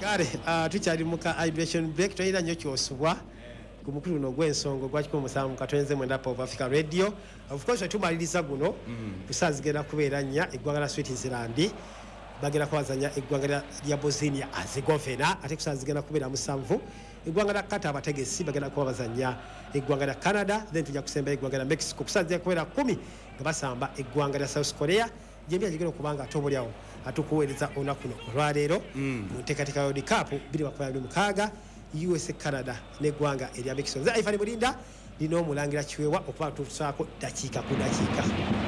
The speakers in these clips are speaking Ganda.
Kale tukyali muka hydration break toyira nnyo kyosubwa ku mukulu guno gw'ensonga gwa 17 of Africa Radio. Of course tumaliriza guno kusazigenda kubeera nnya eggwanga la Switzerland bagenda kwazanya eggwanga lya Bosnia Herzegovina ate kusazigenda kubeera musanvu eggwanga la Qatar abategesi bagenda kwabazanya eggwanga la Canada then tujja kusemba eggwanga la Mexico kusazigenda kubeera 10 nga basamba eggwanga la South Korea jembi ajigeno kubanga atobolyawo atukuweereza olunaku luno olwaleero mu nteekateeka World Cup 2026 USA Canada n'eggwanga erya Mexico. Nze Ivan Mulinda lino omulangira kiweewa okuba tusaako dakiika ku dakiika.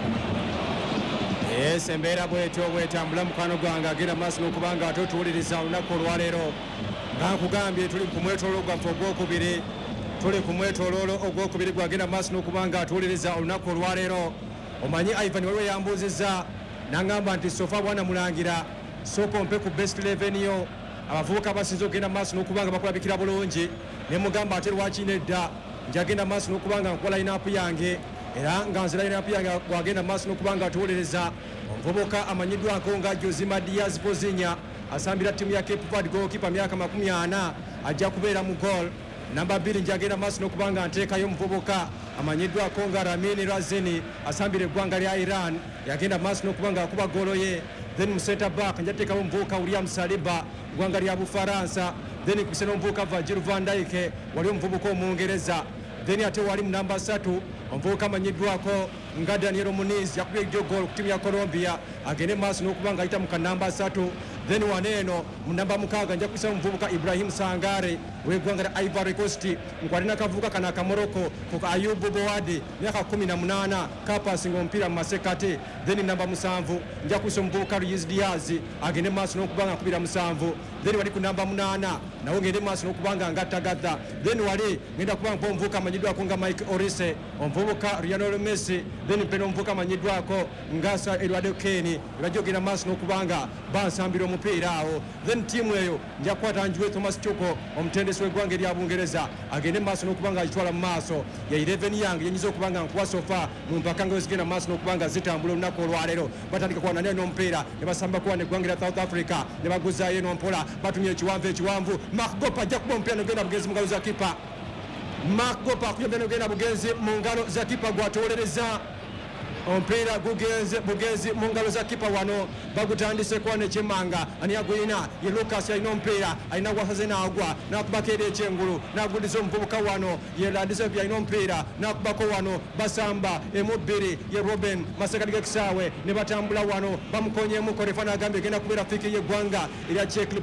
Yes, embeera bwetyo bwetambula mukwano gwange agenda maaso n'okubanga ate otuwuliriza olunaku olwaleero nga nkugambye tuli ku mwetooloolo gwaffe ogwokubiri gwagenda maaso n'okubanga atuwuliriza olunaku olwaleero. Omanyi Ivan waliwo yambuuzizza n'angamba nti sofa bwana mulangira sooka ompe ku best 11 yo abavubuka basinze okugenda maaso n'okubanga bakulabikira bulungi ne mugamba ate lwaki nedda njagenda maaso n'okubanga nkola line-up yange era nga nze line-up yange gwagenda maaso n'okubanga atuwuliriza omuvubuka amanyiddwako nga Josima Diaz Pozinya asambira ttiimu ya Cape Verde goalkeeper myaka 40 ajja kubeera mu goal. Namba 2 njagenda maaso n'okubanga nteekayo omuvubuka amanyiddwako nga Ramin Razini asambira eggwanga lya Iran yagenda maaso n'okubanga akuba goolo ye. Then mu center back njateekawo omuvubuka William Saliba eggwanga lya Bufaransa. Then kubise n'omuvubuka Virgil van Dijk wali omuvubuka Omungereza. Then ate wali mu namba 3 omuvubuka amanyiddwako nga Daniel Muniz yakubye goal ku ttiimu ya Colombia agende maaso n'okubanga ayita mu kanamba 3. Then waneeno mu namba 6 nja kubisa omuvubuka Ibrahim Sangare w'eggwanga lya Ivory Coast nkwali n'akavubuka kana Akamoroko ku Ayubu Bowadi myaka 18 kapasinga omupiira mu masekati. Then namba 7 nja kubisa omuvubuka Luis Diaz agende maaso n'okubanga akubira 7. Then wali ku namba 8 nawe ngende maaso n'okubanga ngattagadda. Then wali ngenda kubanga omuvubuka amanyiddwako nga Mike Orise omuvubuka Lionel Messi. Then peno omuvubuka amanyiddwako nga Edward Kane bajogera maaso n'okubanga bansambira omupiira awo. Then tiimu eyo nja kukwata Njuwe Thomas Tuko omutendesi w'eggwanga erya Bungereza agende maaso n'okubanga agitwala mu maaso ya 11 yange yenyiza okubanga nkuwa sofa mu mpaka nga zigenda maaso n'okubanga zitambula olunaku olwaleero. Batandika kwanana n'omupiira ne basamba kuwana eggwanga lya South Africa ne baguzaayo n'ompola batumye ekiwanvu Mark Gopa ajja kuba omupiira n'ogenda bugenzi mu ngalo za kipa. Mark Gopa akuyambye n'ogenda bugenzi mu ngalo za kipa gw'atoolereza omupiira bugenzi mu ngalo za kipa wano bagutandise kwana ekyemmanga ani aguyina ye Lucas alina omupiira alina gwasaze n'agwa n'akubako eri ekyengulu n'aguddiza omuvubuka wano ye Ladisef alina omupiira n'akubako wano basamba emu 2 ye Robin masekati g'ekisaawe ne batambula wano bamukonyemuko refa n'agambye egenda kubeera fiiki y'eggwanga erya Czech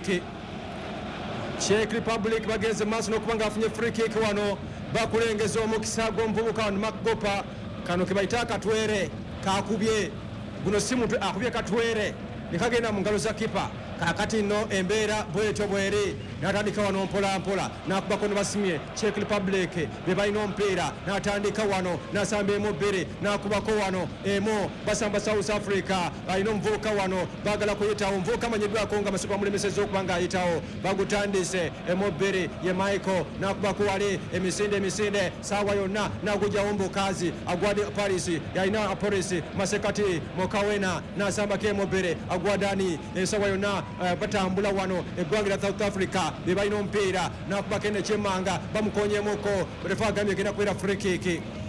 Republic bagenze maaso n'okubanga afunye free kick wano bakulengeza omukisa gw'omuvubuka wano Mark Gopa. Kano ke bayita akatwere kakubye guno si muntu akubye katwere nekagenda mu ngalo za kipa kakati nno embeera bwetyo bweri n'atandika wano mpolampola n'akubako ne basimye Czech Republic be balina omupiira n'atandika wano n'asamba emu 2 n'akubako wano emu basamba South Africa balina omuvubuka wano baagala kuyitawo omuvubuka amanyiddwako nga Masuka mulemeseza okubanga ayitawo bagutandise emu 2 ye Michael n'akubako wali emisinde saawa yonna n'agujjawo mbukazi agwade Paris yalina Paris masekati Mokawena n'asambako emu 2 agwadani esaawa yonna batambula wano eggwanga lya South Africa be balina omupiira n'akubako n'ekyemmanga bamukonyemuko refa agambye egenda kubeera free kick.